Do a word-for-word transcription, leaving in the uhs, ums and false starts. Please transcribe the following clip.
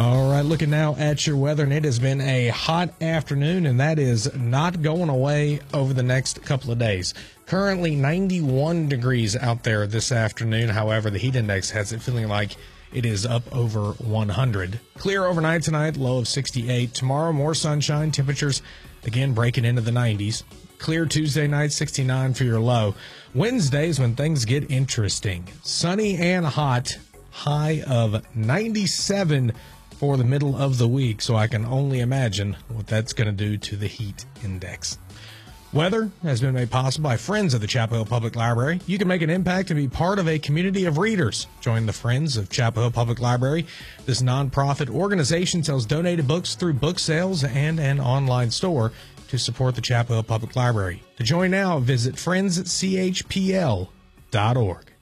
All right, looking now at your weather, and it has been a hot afternoon, and that is not going away over the next couple of days. Currently ninety-one degrees out there this afternoon. However, the heat index has it feeling like it is up over one hundred. Clear overnight tonight, low of sixty-eight. Tomorrow, more sunshine, temperatures again breaking into the nineties. Clear Tuesday night, sixty-nine for your low. Wednesdays when things get interesting. Sunny and hot, high of ninety-seven for the middle of the week, so I can only imagine what that's going to do to the heat index. Weather has been made possible by friends of the Chapel Hill Public Library. You can make an impact and be part of a community of readers. Join the Friends of Chapel Hill Public Library. This nonprofit organization sells donated books through book sales and an online store to support the Chapel Hill Public Library. To join now, visit friends c h p l dot org.